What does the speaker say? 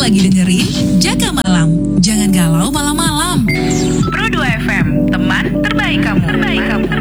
lagi dengerin Jaga Malam. Jangan galau malam-malam. Pro 2 FM, teman terbaik kamu.